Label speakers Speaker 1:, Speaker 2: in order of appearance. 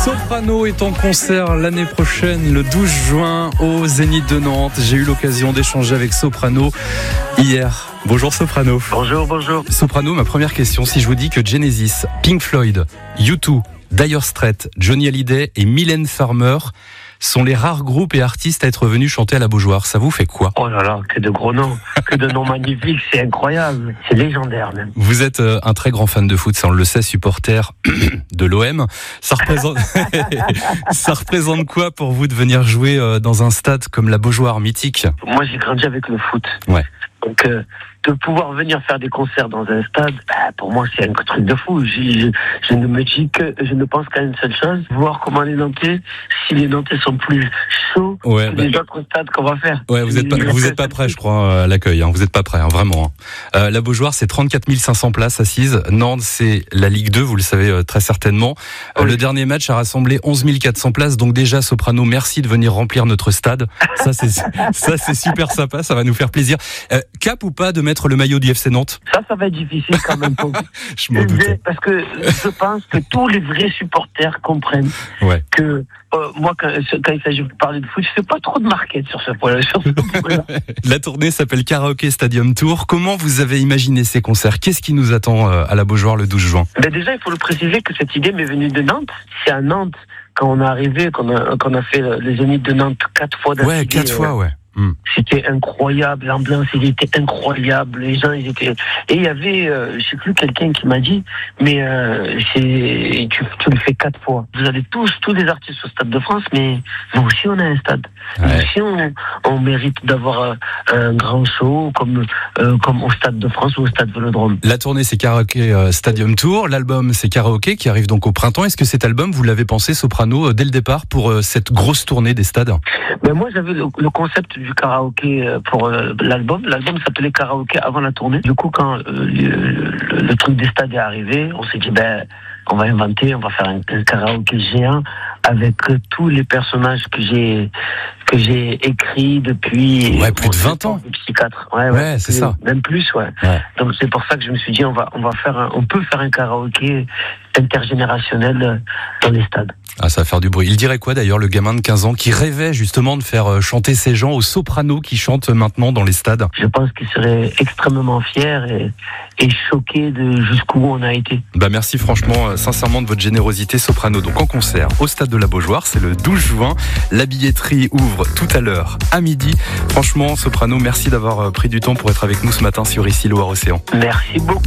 Speaker 1: Soprano est en concert l'année prochaine, le 12 juin, au Zénith de Nantes. J'ai eu l'occasion d'échanger avec Soprano hier. Bonjour Soprano.
Speaker 2: Bonjour.
Speaker 1: Soprano, ma première question, si je vous dis que Genesis, Pink Floyd, U2, Dire Straits, Johnny Hallyday et Mylène Farmer sont les rares groupes et artistes à être venus chanter à la Beaujoire, ça vous fait quoi?
Speaker 2: Oh là là, que de gros noms, que de noms magnifiques, c'est incroyable, c'est légendaire même.
Speaker 1: Vous êtes un très grand fan de foot, ça on le sait, supporter de l'OM. Ça représente quoi pour vous de venir jouer dans un stade comme la Beaujoire, mythique?
Speaker 2: Moi j'ai grandi avec le foot.
Speaker 1: Ouais.
Speaker 2: Donc de pouvoir venir faire des concerts dans un stade, pour moi c'est un truc de fou. Je ne pense qu'à une seule chose, voir comment les Nantais, si les Nantais sont plus chauds que les autres stades qu'on va faire.
Speaker 1: Ouais, vous êtes pas prêt, je crois, à l'accueil. Vous êtes pas prêt, vraiment. La Beaujoire, c'est 34 500 places assises. Nantes, c'est la Ligue 2, vous le savez très certainement. Oui. Le dernier match a rassemblé 11 400 places. Donc déjà, Soprano, merci de venir remplir notre stade. Ça, c'est super sympa. Ça va nous faire plaisir. Cap ou pas de mettre le maillot du FC Nantes?
Speaker 2: Ça va être difficile quand même pour vous.
Speaker 1: Je m'en doutais.
Speaker 2: Parce que je pense que tous les vrais supporters comprennent que moi, quand il s'agit de parler de foot, je fais pas trop de market sur ce point-là.
Speaker 1: La tournée s'appelle Karaoke Stadium Tour. Comment vous avez imaginé ces concerts? Qu'est-ce qui nous attend à la Beaujoire le 12 juin?
Speaker 2: Déjà, il faut le préciser que cette idée m'est venue de Nantes. C'est à Nantes, quand on est arrivé, qu'on a fait les Zénith de Nantes 4 fois d'affilée.
Speaker 1: Ouais, 4 fois, ouais.
Speaker 2: C'était incroyable, l'ambiance il était incroyable, les gens ils étaient... Et il y avait, je sais plus, quelqu'un qui m'a dit, mais tu le fais 4 fois. Vous avez tous les artistes au Stade de France, mais nous aussi on a un stade. Ouais. Nous aussi on mérite d'avoir un grand show comme au Stade de France ou au Stade Vélodrome.
Speaker 1: La tournée c'est Karaoke Stadium Tour, l'album c'est Karaoke qui arrive donc au printemps. Est-ce que cet album, vous l'avez pensé, Soprano, dès le départ pour cette grosse tournée des stades?
Speaker 2: Moi j'avais le concept du karaoké pour l'album. L'album s'appelait Karaoké avant la tournée. Du coup, quand le truc des stades est arrivé, on s'est dit, on va faire un karaoké géant avec tous les personnages que j'ai écrits depuis...
Speaker 1: Ouais, plus de 20 ans.
Speaker 2: Psychiatre.
Speaker 1: Ouais, c'est ça.
Speaker 2: Même plus, ouais. Donc c'est pour ça que je me suis dit, on peut faire un karaoké intergénérationnel dans les stades.
Speaker 1: Ah, ça va faire du bruit. Il dirait quoi d'ailleurs, le gamin de 15 ans qui rêvait justement de faire chanter ces gens au soprano qui chantent maintenant dans les stades?
Speaker 2: Je pense qu'il serait extrêmement fier et choqué de jusqu'où on a été.
Speaker 1: Merci franchement, sincèrement, de votre générosité, Soprano. Donc en concert au stade de la Beaujoire, c'est le 12 juin. La billetterie ouvre tout à l'heure à midi. Franchement, Soprano, merci d'avoir pris du temps pour être avec nous ce matin sur ici Loire Océan.
Speaker 2: Merci beaucoup.